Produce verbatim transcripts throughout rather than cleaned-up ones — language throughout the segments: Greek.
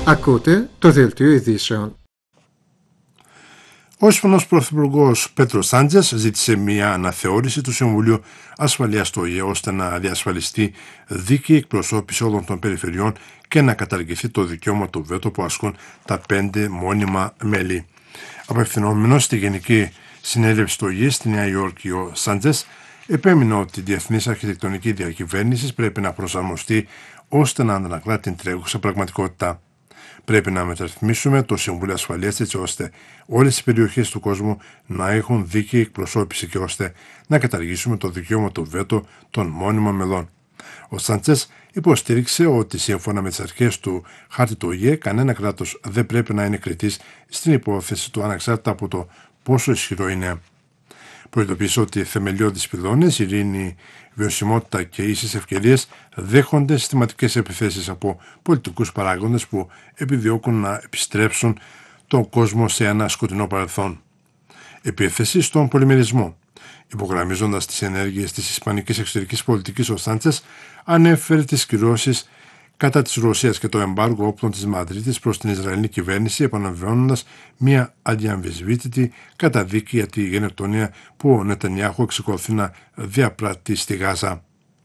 Ακούτε το Δελτίο Ειδήσεων. Ο Ισπανός Πρωθυπουργός Πέτρο Σάντζες ζήτησε μια αναθεώρηση του Συμβουλίου Ασφαλείας του ΟΗΕ ώστε να διασφαλιστεί δίκαιη εκπροσώπηση όλων των περιφερειών και να καταργηθεί το δικαίωμα του βέτο που ασκούν τα πέντε μόνιμα μέλη. Απευθυνόμενος στη Γενική Συνέλευση του ΟΗΕ στη Νέα Υόρκη, ο Σάντζες επέμεινε ότι η διεθνής αρχιτεκτονική διακυβέρνηση πρέπει να προσαρμοστεί ώστε να αντανακλά την τρέχουσα πραγματικότητα. Πρέπει να μεταρρυθμίσουμε το Συμβούλιο Ασφαλείας έτσι ώστε όλες οι περιοχές του κόσμου να έχουν δίκαιη εκπροσώπηση και ώστε να καταργήσουμε το δικαίωμα του βέτο των μόνιμων μελών. Ο Σάντσες υποστήριξε ότι σύμφωνα με τις αρχές του χάρτη του ΟΗΕ κανένα κράτος δεν πρέπει να είναι κριτής στην υπόθεση του ανεξάρτητα από το πόσο ισχυρό είναι. Προειδοποίησε ότι θεμελιώδεις πυλώνες, ειρήνη, βιωσιμότητα και ίσες ευκαιρίες δέχονται συστηματικές επιθέσεις από πολιτικούς παράγοντες που επιδιώκουν να επιστρέψουν τον κόσμο σε ένα σκοτεινό παρελθόν. Επίθεση στον πολυμερισμό. Υπογραμμίζοντας τις ενέργειες της ισπανικής εξωτερικής πολιτικής, ο Σάντσες ανέφερε τις κυρώσεις κατά της Ρωσίας και το εμπάργο όπλων της Μαδρίτης προς την Ισραηλινή κυβέρνηση, επαναβεβαιώνοντας μια αδιαμφισβήτητη καταδίκη για τη γενοκτονία που ο Νετανιάχου εξακολουθεί να διαπράττει στη Γάζα.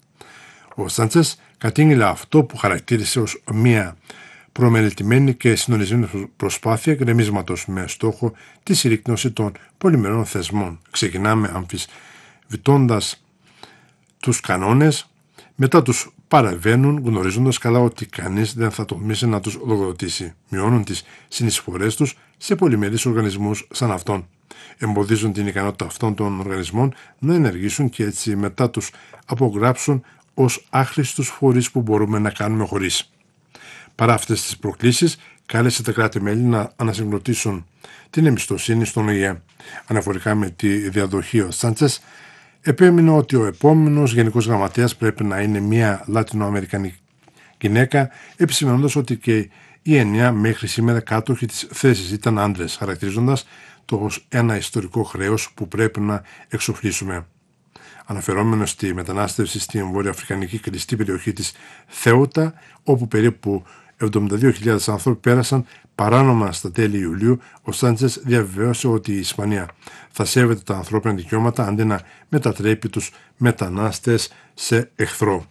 Ο Σάντσες κατήγγειλε αυτό που χαρακτήρισε ως μια προμελετημένη και συντονισμένη προσπάθεια γκρεμίσματος με στόχο τη συρρίκνωση των πολυμερών θεσμών. Ξεκινάμε αμφισβητώντας τους κανόνες, μετά τους παραβαίνουν γνωρίζοντας καλά ότι κανείς δεν θα τολμήσει να τους λογοδοτήσει. Μειώνουν τις συνεισφορές τους σε πολυμερείς οργανισμούς σαν αυτόν. Εμποδίζουν την ικανότητα αυτών των οργανισμών να ενεργήσουν και έτσι μετά τους απογράψουν ως άχρηστους φορείς που μπορούμε να κάνουμε χωρίς. Παρά αυτές τις προκλήσεις, κάλεσε τα κράτη-μέλη να ανασυγκροτήσουν την εμπιστοσύνη στον ΟΗΕ. Αναφορικά με τη διαδοχή, ο Σάντσες επέμεινε ότι ο επόμενος Γενικός Γραμματέας πρέπει να είναι μια Λατινοαμερικανή γυναίκα, επισημαίνοντας ότι και οι εννιά μέχρι σήμερα κάτοχοι της θέσης ήταν άντρες, χαρακτηρίζοντας το ως ένα ιστορικό χρέος που πρέπει να εξοφλήσουμε. Αναφερόμενος στη μετανάστευση στην βορειοαφρικανική κλειστή περιοχή της Θέουτα, όπου περίπου εβδομήντα δύο χιλιάδες άνθρωποι πέρασαν παράνομα στα τέλη Ιουλίου, ο Σάντσες διαβεβαίωσε ότι η Ισπανία θα σέβεται τα ανθρώπινα δικαιώματα αντί να μετατρέπει τους μετανάστες σε εχθρό.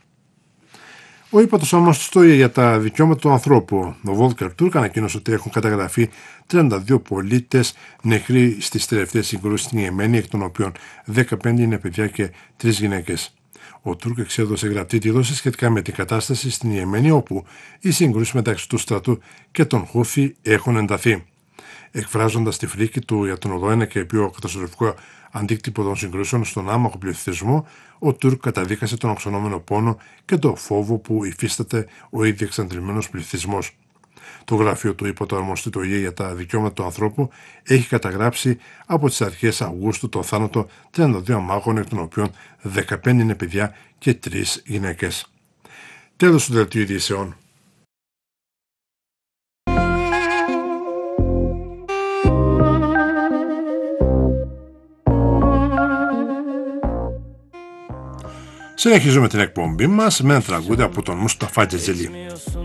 Ο ύπατος αρμοστής για τα δικαιώματα του ανθρώπου, ο Βόλκερ Τούρκ, ανακοίνωσε ότι έχουν καταγραφεί τριάντα δύο πολίτες νεκροί στις τελευταίες συγκρούσεις στην Ιεμένη, εκ των οποίων δεκαπέντε είναι παιδιά και τρεις γυναίκες. Ο Τούρκ εξέδωσε γραπτή δήλωση σχετικά με την κατάσταση στην Ιεμένη, όπου οι σύγκρουσεις μεταξύ του στρατού και των Χούθι έχουν ενταθεί. Εκφράζοντας τη φρίκη του για τον ολοένα και πιο καταστροφικό αντίκτυπο των συγκρούσεων στον άμαχο πληθυσμό, ο Τούρκ καταδίκασε τον οξωνόμενο πόνο και το φόβο που υφίσταται ο ήδη εξαντλημένος πληθυσμός. Το γραφείο του ύπατου αρμοστή του ΟΗΕ για τα δικαιώματα του ανθρώπου έχει καταγράψει από τις αρχές Αυγούστου το θάνατο τριάντα δύο αμάχων, εκ των οποίων δεκαπέντε είναι παιδιά και τρεις γυναίκες. Τέλος του Δελτίου Ειδήσεων. Συνεχίζουμε την εκπομπή μας με ένα τραγούδι από τον Μουσταφά Τζετζελή.